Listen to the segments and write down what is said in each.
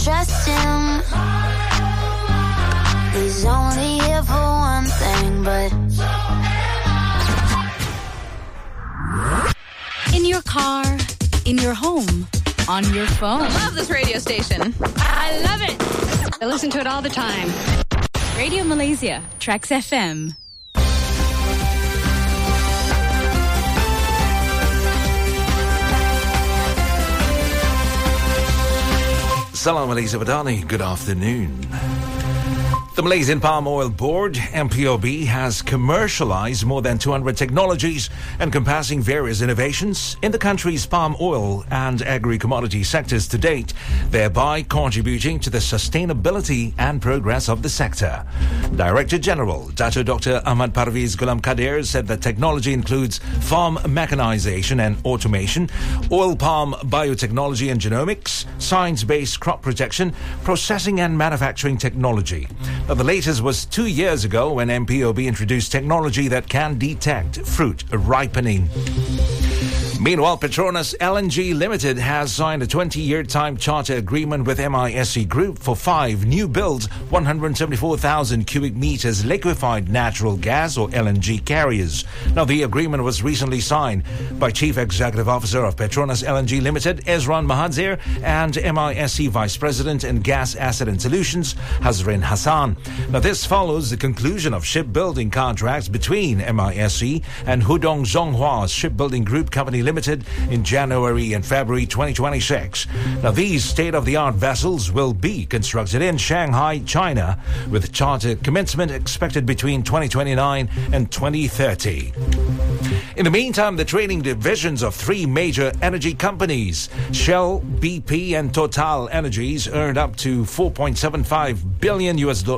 trust him. He's only here for one thing, but in your car, in your home, on your phone. I love this radio station. I love it. I listen to it all the time. Radio Malaysia, Trax FM. Salam Malaysia Badani, good afternoon. The Malaysian Palm Oil Board, MPOB, has commercialized more than 200 technologies encompassing various innovations in the country's palm oil and agri-commodity sectors to date, thereby contributing to the sustainability and progress of the sector. Director General Dato Dr. Ahmad Parviz Ghulam Kadir said that technology includes farm mechanization and automation, oil palm biotechnology and genomics, science-based crop protection, processing and manufacturing technology. Now, the latest was 2 years ago when MPOB introduced technology that can detect fruit ripening. Meanwhile, Petronas LNG Limited has signed a 20-year time charter agreement with MISC Group for 5 new builds, 174,000 cubic meters liquefied natural gas or LNG carriers. Now, the agreement was recently signed by Chief Executive Officer of Petronas LNG Limited, Ezran Mahadzir, and MISC Vice President in Gas Asset and Solutions, Hazrin Hassan. Now, this follows the conclusion of shipbuilding contracts between MISC and Hudong Zonghua Shipbuilding Group Company Limited in January and February 2026. Now, these state-of-the-art vessels will be constructed in Shanghai, China, with charter commencement expected between 2029 and 2030. In the meantime, the trading divisions of 3 major energy companies, Shell, BP, and Total Energies, earned up to $4.75 billion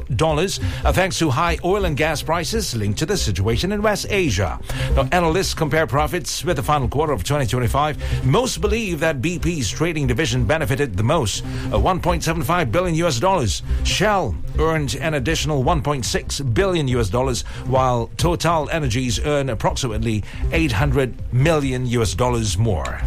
thanks to high oil and gas prices linked to the situation in West Asia. Now, analysts compare profits with the final quarter of 2025. Most believe that BP's trading division benefited the most, $1.75 billion. Shell earned an additional $1.6 billion, while Total Energies earned approximately $800 million more.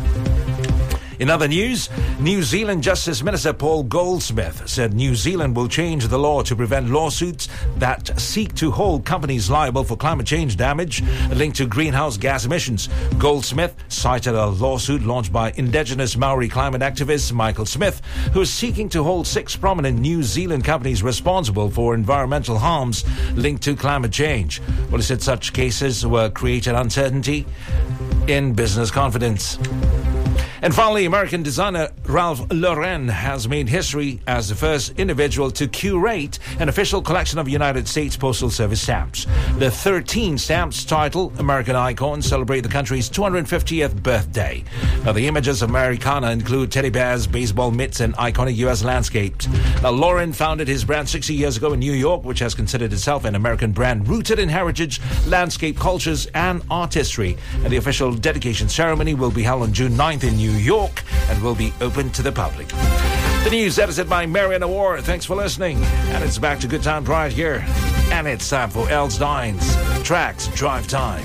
In other news, New Zealand Justice Minister Paul Goldsmith said New Zealand will change the law to prevent lawsuits that seek to hold companies liable for climate change damage linked to greenhouse gas emissions. Goldsmith cited a lawsuit launched by Indigenous Maori climate activist Michael Smith, who is seeking to hold 6 prominent New Zealand companies responsible for environmental harms linked to climate change. Well, he said such cases will create uncertainty in business confidence. And finally, American designer Ralph Lauren has made history as the first individual to curate an official collection of United States Postal Service stamps. The 13 stamps titled American Icon celebrate the country's 250th birthday. Now, the images of Americana include teddy bears, baseball mitts, and iconic U.S. landscapes. Now, Lauren founded his brand 60 years ago in New York, which has considered itself an American brand rooted in heritage, landscape cultures, and artistry. And the official dedication ceremony will be held on June 9th in New York and will be open to the public. The news edited by Mariana Ward. Thanks for listening. And it's back to Good Time right here. And it's time for Els Dines, Trax Drive Time.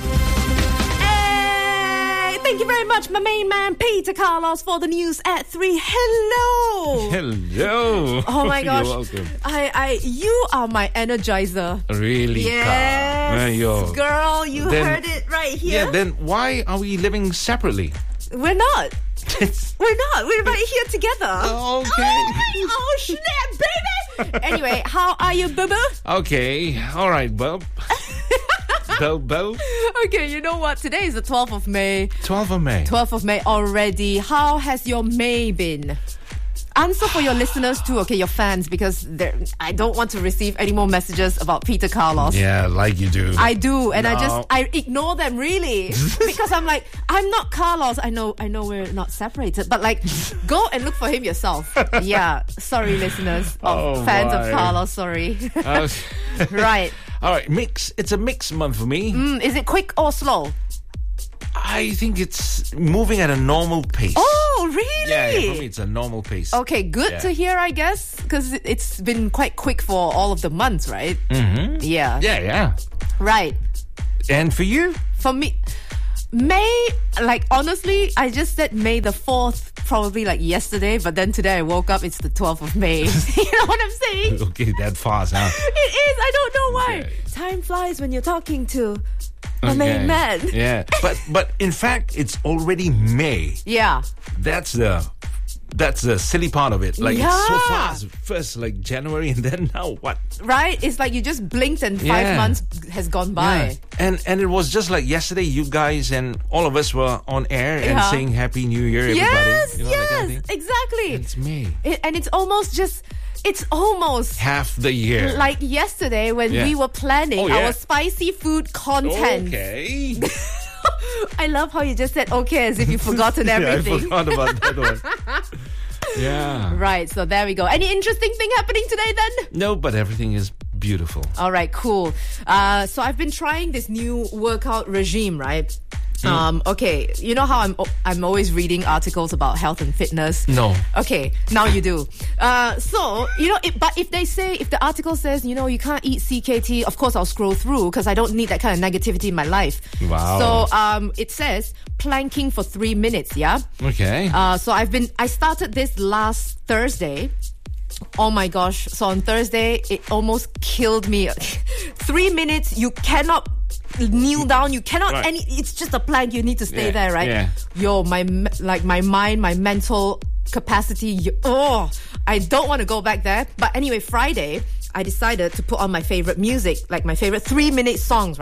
Hey, thank you very much, my main man, Peter Carlos, for the news at 3. Hello. Hello. Oh my gosh. You're welcome. You are my energizer. Really? Yes. Girl, you heard it right here. Yeah, then why are we living separately? We're not. We're not. We're right here together. Okay. Oh, snap, baby. Anyway, how are you, boo-boo? Okay. All right, Bub. Bo. Okay, you know what? Today is the 12th of May. 12th of May. 12th of May already. How has your May been? Answer for your listeners too, okay, your fans, because I don't want to receive any more messages about Peter Carlos. Yeah, like you do. I do, and I ignore them, really, because I'm like, I'm not Carlos. I know we're not separated, but like, go and look for him yourself. Yeah, sorry, listeners of fans of Carlos. Sorry. Right. All right, mix. It's a mixed month for me. Is it quick or slow? I think it's moving at a normal pace. Oh, really? Yeah, for me it's a normal pace. Okay, good to hear, I guess, because it's been quite quick for all of the months, right? Mm-hmm. Yeah. Yeah. Right. And for you? For me, May, like, honestly, I just said May the 4th, probably like yesterday, but then today I woke up, it's the 12th of May. You know what I'm saying? Okay, that fast, huh? It is, I don't know why. Okay. Time flies when you're talking to a main man. Yeah, but in fact, it's already May. Yeah. That's the silly part of it. Like, it's so Yeah. fast. First, like, January, and then now what? Right? It's like you just blinked and 5 Yeah. months has gone by. Yeah. And it was just like yesterday, you guys and all of us were on air and Yeah. saying Happy New Year, everybody. Yes, You know, that kind of yes, thing. exactly. It's May. And it's almost Half the year. like yesterday when Yeah. we were planning Oh, yeah. our spicy food content. Okay. I love how you just said okay as if you've forgotten Yeah, I everything. forgot about that one. Yeah. Right, so there we go. Any interesting thing happening today then? No, but everything is beautiful. All right, cool. So I've been trying this new workout regime, right? Okay, you know how I'm always reading articles about health and fitness. No. Okay, now you do. So you know, but if the article says, you know, you can't eat CKT, of course I'll scroll through because I don't need that kind of negativity in my life. Wow. So it says planking for 3 minutes. Yeah. Okay. So I started this last Thursday. Oh my gosh. So on Thursday, it almost killed me. 3 minutes, you cannot kneel down, you cannot Right. it's just a plank, you need to stay Yeah, there, right? yeah. Yo, my mind, my mental capacity, I don't want to go back there. But anyway, Friday, I decided to put on my favorite music, like my favorite 3-minute song.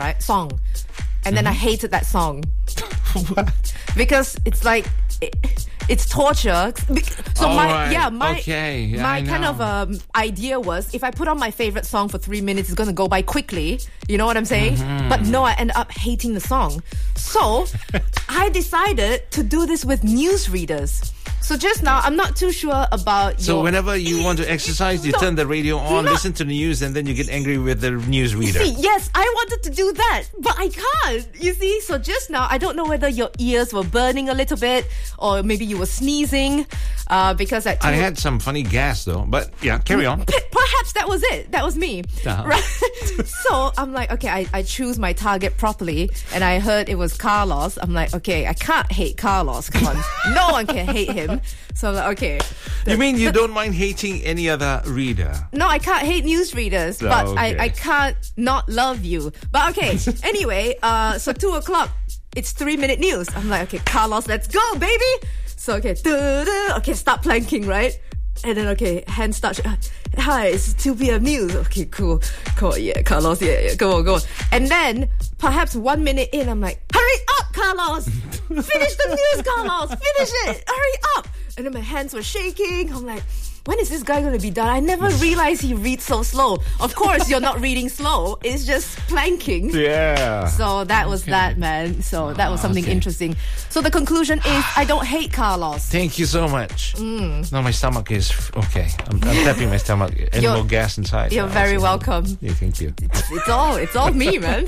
And then I hated that song. What? Because it's like it's torture. So All right. my Yeah, I kind know. of idea was if I put on my favorite song for 3 minutes, it's gonna go by quickly. You know what I'm saying? Mm-hmm. But no, I ended up hating the song. So I decided to do this with newsreaders. So just now, I'm not too sure about So your... whenever you want to exercise, you No, turn the radio on, not- listen to the news, and then you get angry with the newsreader. See, yes, I wanted to do that, but I can't. You see, so just now, I don't know whether your ears were burning a little bit, or maybe you were sneezing, because at I had some funny gas though, but yeah, carry on. Perhaps that was it. That was me. Uh-huh. Right? So I'm like, okay, I choose my target properly, and I heard it was Carlos. I'm like, okay, I can't hate Carlos. Come on, no one can hate him. So I'm like, okay. You mean you don't mind hating any other reader? No, I can't hate newsreaders, Oh, but okay. I can't not love you. But okay, anyway, so 2 o'clock, it's 3-minute news. I'm like, okay, Carlos, let's go, baby. So, okay, okay, start planking, right? And then, okay, hands start. Hi, it's 2 p.m. news. Okay, cool. Yeah, Carlos, yeah, go on. And then, perhaps 1 minute in, I'm like, hurry up, Carlos! Finish the news, Carlos! Finish it! Hurry up! And then my hands were shaking. I'm like, when is this guy going to be done? I never realized he reads so slow. Of course, you're not reading slow. It's just planking. Yeah. So that was that, man. So that was something okay. interesting. So the conclusion is, I don't hate Carlos. Thank you so much. Now my stomach is okay. I'm tapping my stomach. Any You're- more gas inside? You're very welcome. Yeah, thank you. It's all me, man.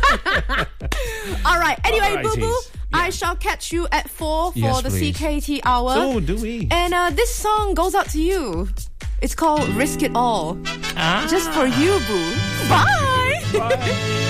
All right. Anyway, All right, Boo Boo, geez. Yeah. I shall catch you at 4 for Yes, the please. CKT hour. Oh, do we? And this song goes out to you. It's called Risk It All. Just for you, Boo. Bye. Bye.